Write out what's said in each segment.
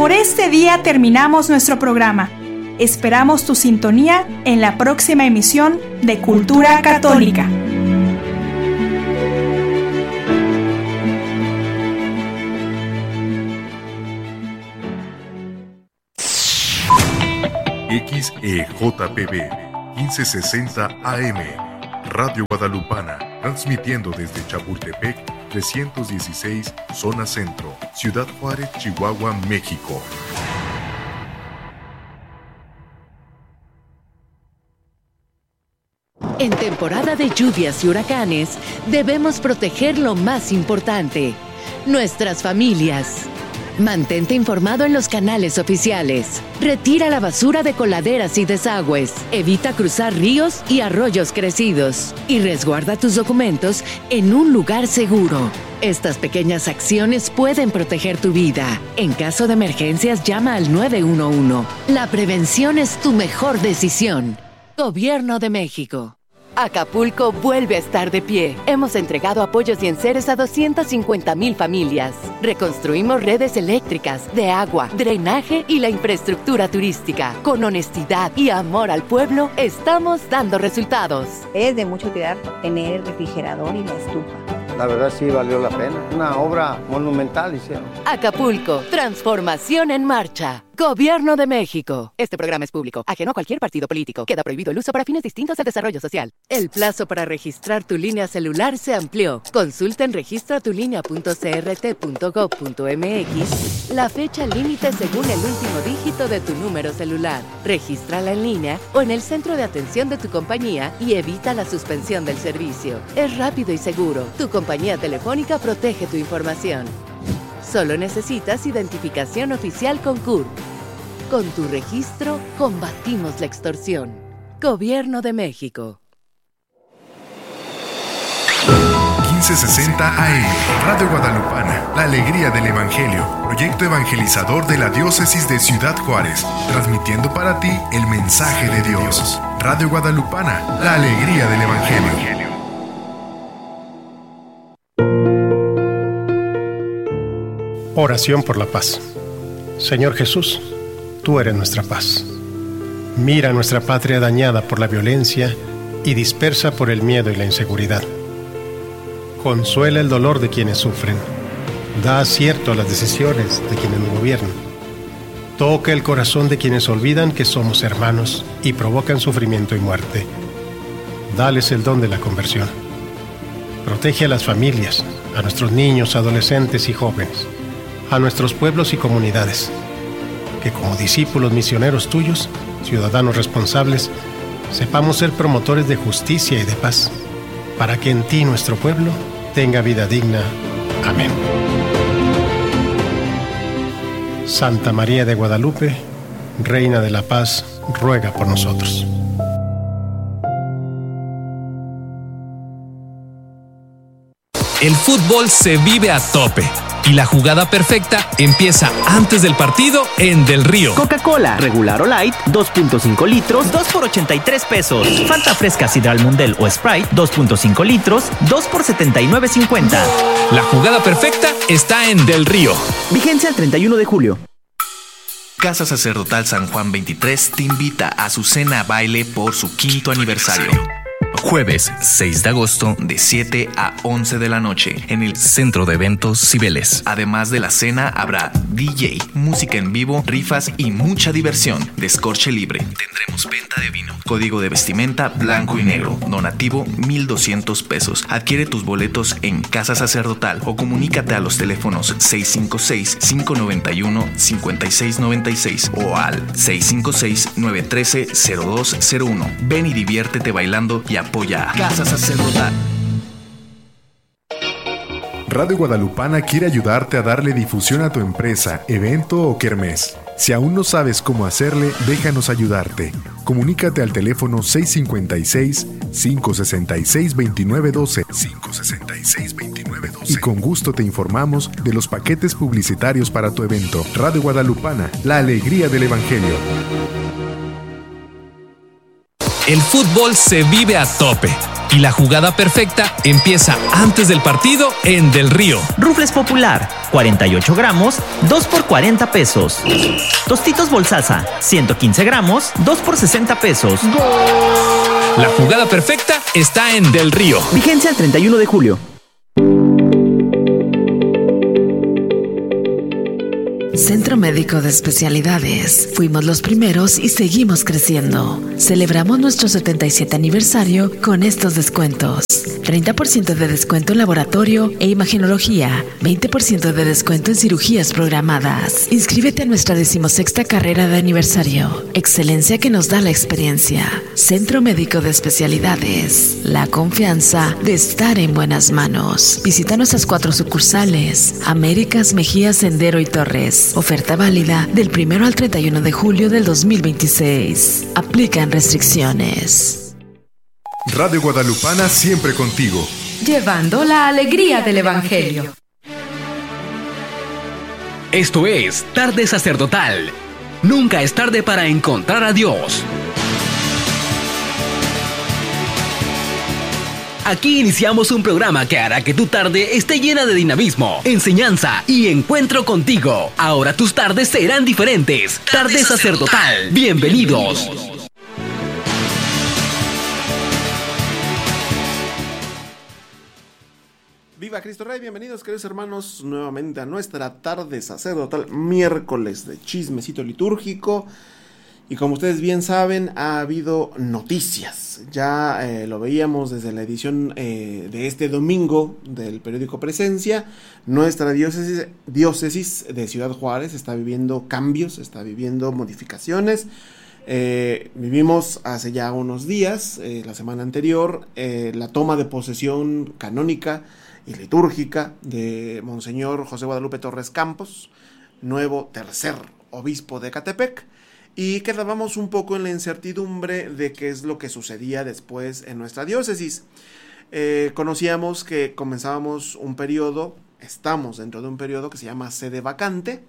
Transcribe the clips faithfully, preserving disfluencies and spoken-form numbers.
Por este día terminamos nuestro programa. Esperamos tu sintonía en la próxima emisión de Cultura Católica. X E J P B quince sesenta A M, Radio Guadalupana, transmitiendo desde Chapultepec trescientos dieciséis, Zona Centro, Ciudad Juárez, Chihuahua, México. En temporada de lluvias y huracanes, debemos proteger lo más importante, nuestras familias. Mantente informado en los canales oficiales. Retira la basura de coladeras y desagües. Evita cruzar ríos y arroyos crecidos. Y resguarda tus documentos en un lugar seguro. Estas pequeñas acciones pueden proteger tu vida. En caso de emergencias, llama al nueve uno uno. La prevención es tu mejor decisión. Gobierno de México. Acapulco vuelve a estar de pie. Hemos entregado apoyos y enseres a doscientas cincuenta mil familias. Reconstruimos redes eléctricas, de agua, drenaje y la infraestructura turística. Con honestidad y amor al pueblo, estamos dando resultados. Es de mucha utilidad tener el refrigerador y la estufa. La verdad sí valió la pena. Una obra monumental hicieron. Acapulco, transformación en marcha. Gobierno de México. Este programa es público, ajeno a cualquier partido político. Queda prohibido el uso para fines distintos al desarrollo social. El plazo para registrar tu línea celular se amplió. Consulta en registra tu línea punto c r t punto gov punto m x la fecha límite según el último dígito de tu número celular. Regístrala en línea o en el centro de atención de tu compañía y evita la suspensión del servicio. Es rápido y seguro. Tu compañía telefónica protege tu información. Solo necesitas identificación oficial con C U R. Con tu registro, combatimos la extorsión. Gobierno de México. quince sesenta A M, Radio Guadalupana, la alegría del Evangelio, proyecto evangelizador de la Diócesis de Ciudad Juárez, transmitiendo para ti el mensaje de Dios. Radio Guadalupana, la alegría del Evangelio. Oración por la paz. Señor Jesús, tú eres nuestra paz. Mira nuestra patria dañada por la violencia y dispersa por el miedo y la inseguridad. Consuela el dolor de quienes sufren. Da acierto a las decisiones de quienes nos gobiernan. Toca el corazón de quienes olvidan que somos hermanos y provocan sufrimiento y muerte. Dales el don de la conversión. Protege a las familias, a nuestros niños, adolescentes y jóvenes, a nuestros pueblos y comunidades, que como discípulos misioneros tuyos, ciudadanos responsables, sepamos ser promotores de justicia y de paz, para que en ti nuestro pueblo tenga vida digna. Amén. Santa María de Guadalupe, Reina de la Paz, ruega por nosotros. El fútbol se vive a tope y la jugada perfecta empieza antes del partido en Del Río. Coca-Cola, regular o light, dos punto cinco litros, dos por ochenta y tres pesos. Fanta fresca Sidral Mundel o Sprite, dos punto cinco litros, dos por setenta y nueve cincuenta. La jugada perfecta está en Del Río. Vigencia el treinta y uno de julio. Casa Sacerdotal San Juan veintitrés te invita a su cena baile por su quinto aniversario. Jueves seis de agosto de siete a once de la noche en el Centro de Eventos Cibeles. Además de la cena habrá D J, música en vivo, rifas y mucha diversión. Descorche libre. Tendremos venta de vino. Código de vestimenta blanco y negro. Donativo mil doscientos pesos. Adquiere tus boletos en Casa Sacerdotal o comunícate a los teléfonos seis cinco seis, cinco nueve uno, cinco seis nueve seis o al seis cinco seis, nueve uno tres, cero dos cero uno. Ven y diviértete bailando y apoya a Casa Sacerdotal. Radio Guadalupana quiere ayudarte a darle difusión a tu empresa, evento o kermés. Si aún no sabes cómo hacerle, déjanos ayudarte. Comunícate al teléfono seis cinco seis, cinco seis seis, dos nueve uno dos, cinco seis seis, dos nueve uno dos y con gusto te informamos de los paquetes publicitarios para tu evento. Radio Guadalupana, la alegría del Evangelio. El fútbol se vive a tope y la jugada perfecta empieza antes del partido en Del Río. Rufles Popular, cuarenta y ocho gramos, dos por cuarenta pesos. Tostitos Bolsasa, ciento quince gramos, dos por sesenta pesos. La jugada perfecta está en Del Río. Vigencia el treinta y uno de julio. Centro Médico de Especialidades. Fuimos los primeros y seguimos creciendo. Celebramos nuestro setenta y siete aniversario con estos descuentos. treinta por ciento de descuento en laboratorio e imagenología. veinte por ciento de descuento en cirugías programadas. Inscríbete a nuestra decimosexta carrera de aniversario. Excelencia que nos da la experiencia. Centro Médico de Especialidades. La confianza de estar en buenas manos. Visita nuestras cuatro sucursales. Américas, Mejía, Sendero y Torres. Oferta válida del primero al treinta y uno de julio del dos mil veintiséis. Aplican restricciones. Radio Guadalupana siempre contigo. Llevando la alegría del Evangelio. Esto es Tarde Sacerdotal. Nunca es tarde para encontrar a Dios. Aquí iniciamos un programa que hará que tu tarde esté llena de dinamismo, enseñanza y encuentro contigo. Ahora tus tardes serán diferentes. Tarde Sacerdotal. Bienvenidos. Viva Cristo Rey, bienvenidos queridos hermanos nuevamente a nuestra tarde sacerdotal, miércoles de chismecito litúrgico. Y como ustedes bien saben, ha habido noticias. Ya eh, lo veíamos desde la edición eh, de este domingo del periódico Presencia. Nuestra diócesis, diócesis de Ciudad Juárez está viviendo cambios, está viviendo modificaciones. Eh, vivimos hace ya unos días, eh, la semana anterior, eh, la toma de posesión canónica y litúrgica de Monseñor José Guadalupe Torres Campos, nuevo tercer obispo de Ecatepec. Y quedábamos un poco en la incertidumbre de qué es lo que sucedía después en nuestra diócesis. Eh, conocíamos que comenzábamos un periodo, estamos dentro de un periodo que se llama sede vacante,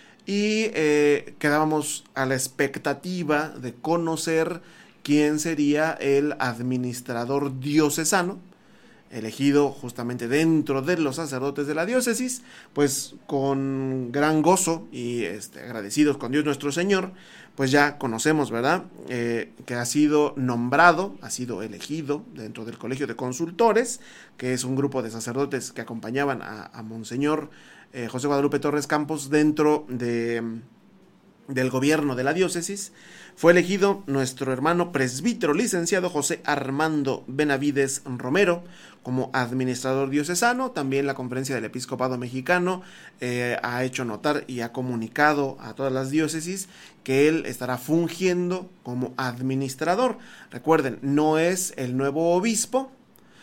y eh, quedábamos a la expectativa de conocer quién sería el administrador diocesano, elegido justamente dentro de los sacerdotes de la diócesis. Pues con gran gozo y este, agradecidos con Dios nuestro Señor, pues ya conocemos, ¿verdad? Eh, que ha sido nombrado, ha sido elegido dentro del Colegio de Consultores, que es un grupo de sacerdotes que acompañaban a, a Monseñor eh, José Guadalupe Torres Campos dentro de, del gobierno de la diócesis. Fue elegido nuestro hermano presbítero licenciado José Armando Benavides Romero como administrador diocesano. También la Conferencia del Episcopado Mexicano eh, ha hecho notar y ha comunicado a todas las diócesis que él estará fungiendo como administrador. Recuerden, no es el nuevo obispo,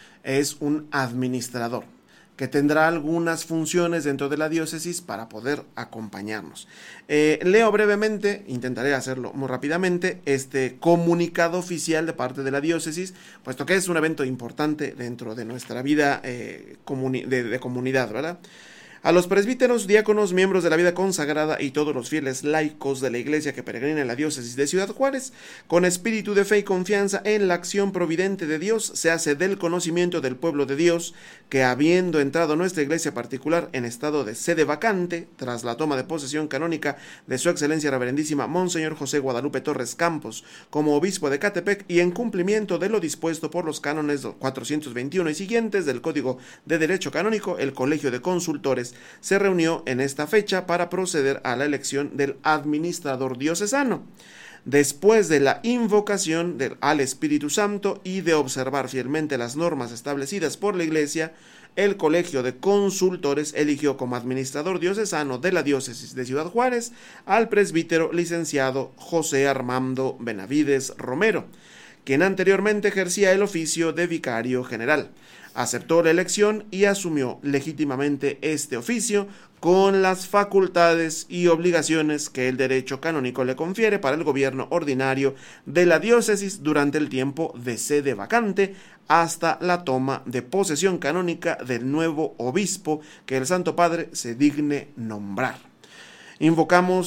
es un administrador que tendrá algunas funciones dentro de la diócesis para poder acompañarnos. Eh, leo brevemente, intentaré hacerlo muy rápidamente, este comunicado oficial de parte de la diócesis, puesto que es un evento importante dentro de nuestra vida eh, comuni- de, de comunidad, ¿verdad? A los presbíteros, diáconos, miembros de la vida consagrada y todos los fieles laicos de la iglesia que peregrina en la diócesis de Ciudad Juárez, con espíritu de fe y confianza en la acción providente de Dios, se hace del conocimiento del pueblo de Dios que, habiendo entrado nuestra iglesia particular en estado de sede vacante, tras la toma de posesión canónica de su excelencia reverendísima Monseñor José Guadalupe Torres Campos como obispo de Ecatepec, y en cumplimiento de lo dispuesto por los cánones cuatrocientos veintiuno y siguientes del Código de Derecho Canónico, el Colegio de Consultores se reunió en esta fecha para proceder a la elección del administrador diocesano. Después de la invocación del, al Espíritu Santo y de observar fielmente las normas establecidas por la Iglesia, el Colegio de Consultores eligió como administrador diocesano de la diócesis de Ciudad Juárez al presbítero licenciado José Armando Benavides Romero, quien anteriormente ejercía el oficio de vicario general. Aceptó la elección y asumió legítimamente este oficio con las facultades y obligaciones que el derecho canónico le confiere para el gobierno ordinario de la diócesis durante el tiempo de sede vacante hasta la toma de posesión canónica del nuevo obispo que el Santo Padre se digne nombrar. Invocamos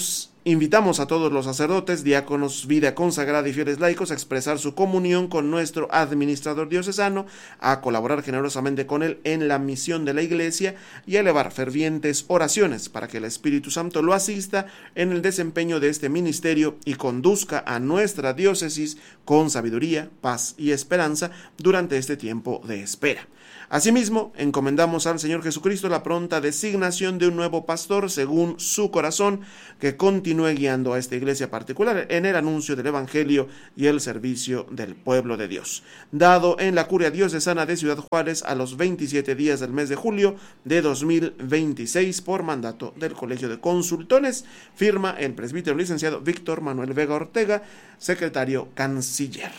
Invitamos a todos los sacerdotes, diáconos, vida consagrada y fieles laicos a expresar su comunión con nuestro administrador diocesano, a colaborar generosamente con él en la misión de la Iglesia y a elevar fervientes oraciones para que el Espíritu Santo lo asista en el desempeño de este ministerio y conduzca a nuestra diócesis con sabiduría, paz y esperanza durante este tiempo de espera. Asimismo, encomendamos al Señor Jesucristo la pronta designación de un nuevo pastor según su corazón, que continúe guiando a esta iglesia particular en el anuncio del Evangelio y el servicio del pueblo de Dios. Dado en la curia diocesana de Ciudad Juárez a los veintisiete días del mes de julio de dos mil veintiséis por mandato del Colegio de Consultores, firma el presbítero licenciado Víctor Manuel Vega Ortega, secretario canciller.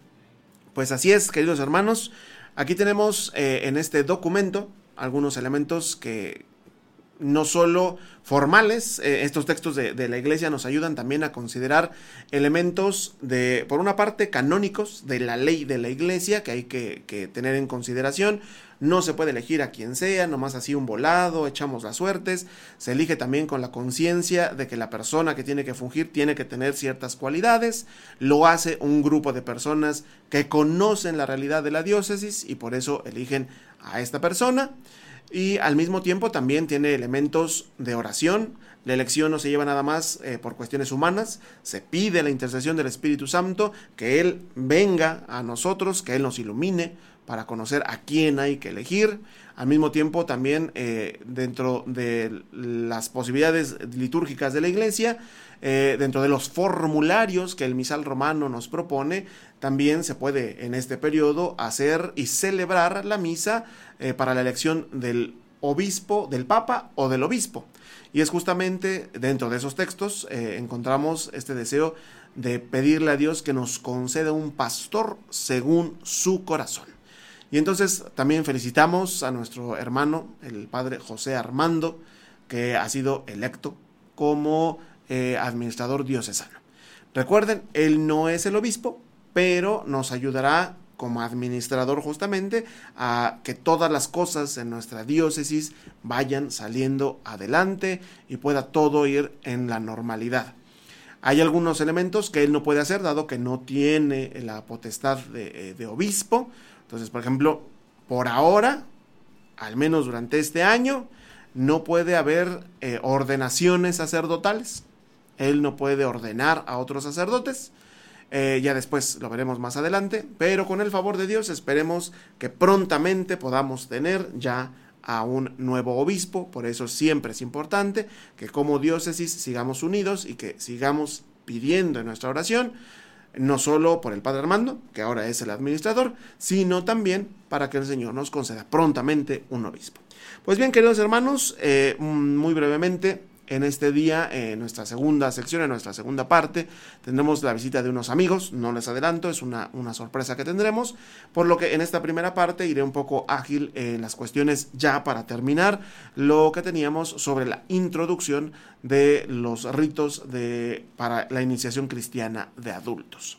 Pues así es, queridos hermanos. Aquí tenemos eh, en este documento algunos elementos que no solo formales, eh, estos textos de, de la Iglesia nos ayudan también a considerar elementos de, por una parte, canónicos de la ley de la Iglesia que hay que, que tener en consideración. No se puede elegir a quien sea, nomás así un volado, echamos las suertes. Se elige también con la conciencia de que la persona que tiene que fungir tiene que tener ciertas cualidades. Lo hace un grupo de personas que conocen la realidad de la diócesis y por eso eligen a esta persona. Y al mismo tiempo también tiene elementos de oración. La elección no se lleva nada más eh, por cuestiones humanas. Se pide la intercesión del Espíritu Santo, que Él venga a nosotros, que Él nos ilumine para conocer a quién hay que elegir. Al mismo tiempo también eh, dentro de las posibilidades litúrgicas de la Iglesia, eh, dentro de los formularios que el misal romano nos propone, también se puede en este periodo hacer y celebrar la misa eh, para la elección del obispo, del papa o del obispo. Y es justamente dentro de esos textos eh, encontramos este deseo de pedirle a Dios que nos conceda un pastor según su corazón. Y entonces también felicitamos a nuestro hermano, el padre José Armando, que ha sido electo como eh, administrador diocesano. Recuerden, él no es el obispo, pero nos ayudará como administrador justamente a que todas las cosas en nuestra diócesis vayan saliendo adelante y pueda todo ir en la normalidad. Hay algunos elementos que él no puede hacer, dado que no tiene la potestad de, de obispo. Entonces, por ejemplo, por ahora, al menos durante este año, no puede haber eh, ordenaciones sacerdotales. Él no puede ordenar a otros sacerdotes. Eh, ya después lo veremos más adelante, pero con el favor de Dios esperemos que prontamente podamos tener ya a un nuevo obispo. Por eso siempre es importante que como diócesis sigamos unidos y que sigamos pidiendo en nuestra oración, no solo por el padre Armando, que ahora es el administrador, sino también para que el Señor nos conceda prontamente un obispo. Pues bien, queridos hermanos, eh, muy brevemente, en este día, en nuestra segunda sección, en nuestra segunda parte, tendremos la visita de unos amigos. No les adelanto, es una, una sorpresa que tendremos, por lo que en esta primera parte iré un poco ágil en las cuestiones ya para terminar lo que teníamos sobre la introducción de los ritos de, para la iniciación cristiana de adultos.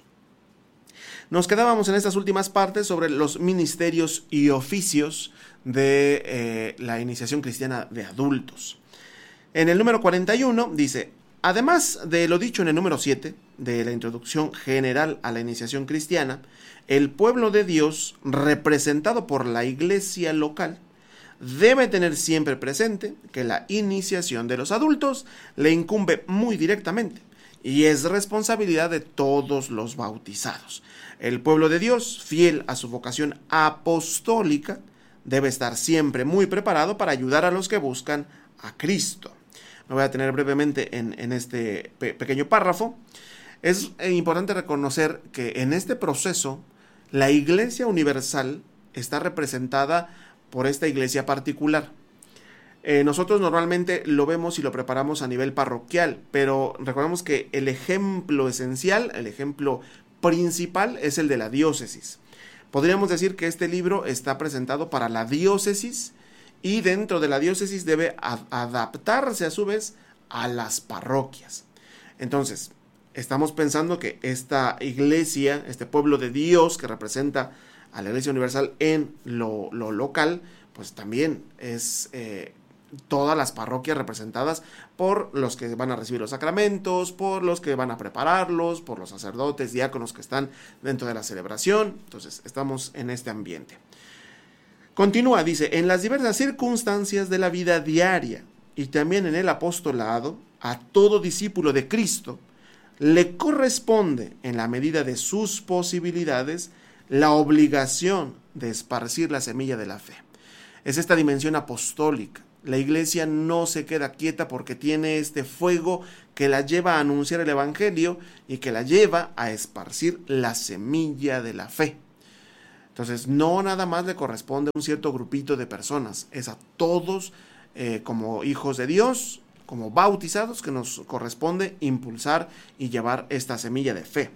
Nos quedábamos en estas últimas partes sobre los ministerios y oficios de eh, la iniciación cristiana de adultos. En el número cuarenta y uno dice: además de lo dicho en el número siete, de la introducción general a la iniciación cristiana, el pueblo de Dios, representado por la iglesia local, debe tener siempre presente que la iniciación de los adultos le incumbe muy directamente y es responsabilidad de todos los bautizados. El pueblo de Dios, fiel a su vocación apostólica, debe estar siempre muy preparado para ayudar a los que buscan a Cristo. Me voy a detener brevemente en, en este pe- pequeño párrafo. Es importante reconocer que en este proceso la Iglesia Universal está representada por esta iglesia particular. Eh, nosotros normalmente lo vemos y lo preparamos a nivel parroquial, pero recordemos que el ejemplo esencial, el ejemplo principal es el de la diócesis. Podríamos decir que este libro está presentado para la diócesis y dentro de la diócesis debe a- adaptarse a su vez a las parroquias. Entonces, estamos pensando que esta iglesia, este pueblo de Dios que representa a la Iglesia Universal en lo, lo local, pues también es eh, todas las parroquias representadas por los que van a recibir los sacramentos, por los que van a prepararlos, por los sacerdotes, diáconos que están dentro de la celebración. Entonces, estamos en este ambiente. Continúa, dice, en las diversas circunstancias de la vida diaria y también en el apostolado, a todo discípulo de Cristo le corresponde, en la medida de sus posibilidades, la obligación de esparcir la semilla de la fe. Es esta dimensión apostólica. La iglesia no se queda quieta porque tiene este fuego que la lleva a anunciar el evangelio y que la lleva a esparcir la semilla de la fe. Entonces, no nada más le corresponde a un cierto grupito de personas, es a todos eh, como hijos de Dios, como bautizados, que nos corresponde impulsar y llevar esta semilla de fe.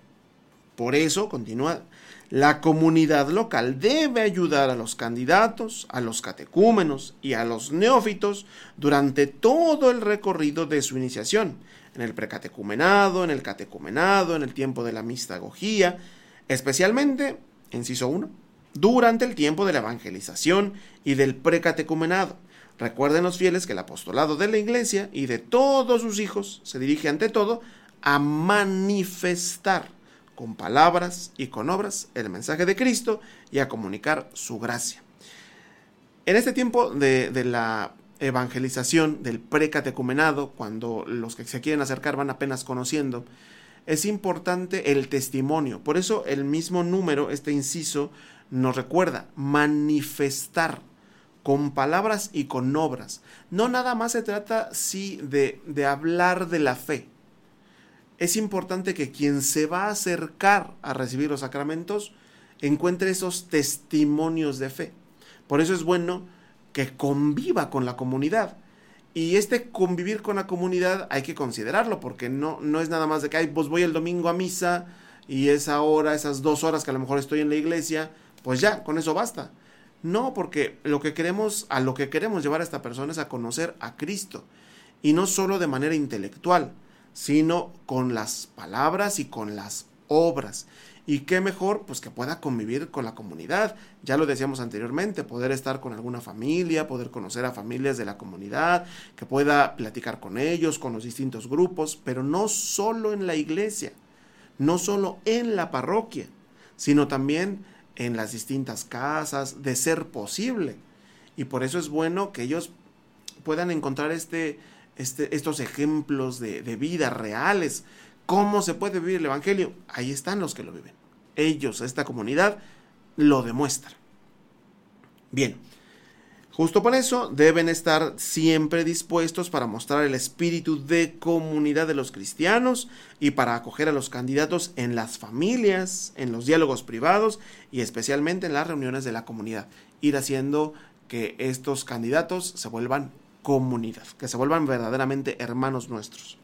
Por eso, continúa, la comunidad local debe ayudar a los candidatos, a los catecúmenos y a los neófitos durante todo el recorrido de su iniciación, en el precatecumenado, en el catecumenado, en el tiempo de la mistagogía, especialmente, inciso uno, durante el tiempo de la evangelización y del precatecumenado. Recuerden los fieles que el apostolado de la iglesia y de todos sus hijos se dirige ante todo a manifestar con palabras y con obras el mensaje de Cristo y a comunicar su gracia. En este tiempo de, de la evangelización, del precatecumenado, cuando los que se quieren acercar van apenas conociendo, es importante el testimonio. Por eso el mismo número, este inciso, nos recuerda manifestar con palabras y con obras. No nada más se trata, sí, de, de hablar de la fe. Es importante que quien se va a acercar a recibir los sacramentos encuentre esos testimonios de fe. Por eso es bueno que conviva con la comunidad. Y este convivir con la comunidad hay que considerarlo, porque no, no es nada más de que ay, pues voy el domingo a misa y esa hora, esas dos horas que a lo mejor estoy en la iglesia, pues ya, con eso basta. No, porque lo que queremos, a lo que queremos llevar a esta persona es a conocer a Cristo. Y no solo de manera intelectual, sino con las palabras y con las obras. Y qué mejor, pues que pueda convivir con la comunidad. Ya lo decíamos anteriormente, poder estar con alguna familia, poder conocer a familias de la comunidad, que pueda platicar con ellos, con los distintos grupos, pero no solo en la iglesia, no solo en la parroquia, sino también en las distintas casas, de ser posible. Y por eso es bueno que ellos puedan encontrar este, este, estos ejemplos de, de vida reales. ¿Cómo se puede vivir el evangelio? Ahí están los que lo viven. Ellos, esta comunidad, lo demuestran. Bien, justo por eso deben estar siempre dispuestos para mostrar el espíritu de comunidad de los cristianos y para acoger a los candidatos en las familias, en los diálogos privados y especialmente en las reuniones de la comunidad. Ir haciendo que estos candidatos se vuelvan comunidad, que se vuelvan verdaderamente hermanos nuestros.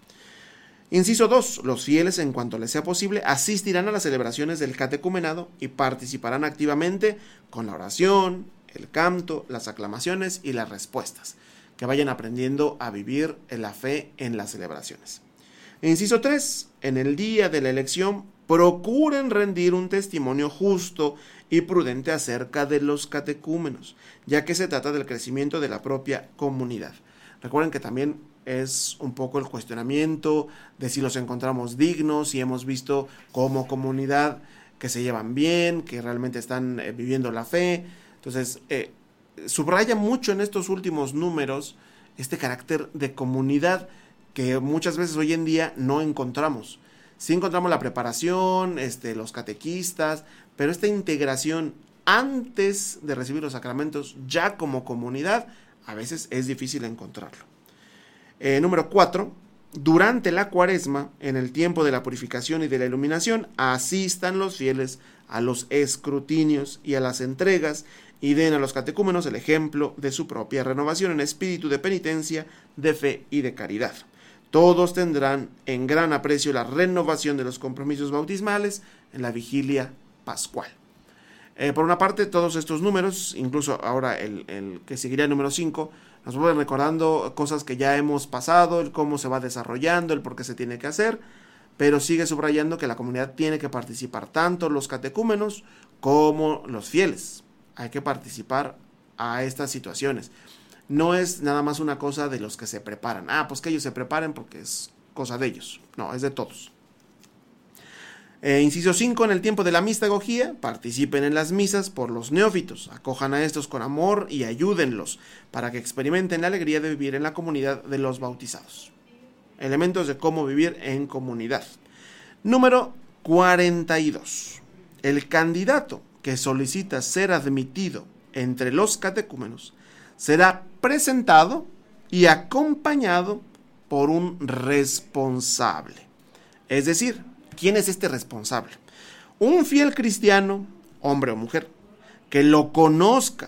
Inciso dos. Los fieles, en cuanto les sea posible, asistirán a las celebraciones del catecumenado y participarán activamente con la oración, el canto, las aclamaciones y las respuestas, que vayan aprendiendo a vivir la fe en las celebraciones. Inciso tres. En el día de la elección, procuren rendir un testimonio justo y prudente acerca de los catecúmenos, ya que se trata del crecimiento de la propia comunidad. Recuerden que también es un poco el cuestionamiento de si los encontramos dignos, si hemos visto como comunidad que se llevan bien, que realmente están eh, viviendo la fe. Entonces, eh, subraya mucho en estos últimos números este carácter de comunidad que muchas veces hoy en día no encontramos. Sí encontramos la preparación, este, los catequistas, pero esta integración antes de recibir los sacramentos ya como comunidad, a veces es difícil encontrarlo. Eh, número cuatro. Durante la cuaresma, en el tiempo de la purificación y de la iluminación, asistan los fieles a los escrutinios y a las entregas y den a los catecúmenos el ejemplo de su propia renovación en espíritu de penitencia, de fe y de caridad. Todos tendrán en gran aprecio la renovación de los compromisos bautismales en la vigilia pascual. Eh, por una parte, todos estos números, incluso ahora el, el que seguiría el número cinco, nos vuelven recordando cosas que ya hemos pasado, el cómo se va desarrollando, el por qué se tiene que hacer, pero sigue subrayando que la comunidad tiene que participar, tanto los catecúmenos como los fieles. Hay que participar a estas situaciones. no es nada más una cosa de los que se preparan. Ah, pues que ellos se preparen porque es cosa de ellos. No, es de todos. Eh, inciso cinco, en el tiempo de la mistagogía, participen en las misas por los neófitos, acojan a estos con amor y ayúdenlos para que experimenten la alegría de vivir en la comunidad de los bautizados. Elementos de cómo vivir en comunidad. Número cuarenta y dos. El candidato que solicita ser admitido entre los catecúmenos será presentado y acompañado por un responsable. Es decir, ¿quién es este responsable? Un fiel cristiano, hombre o mujer, que lo conozca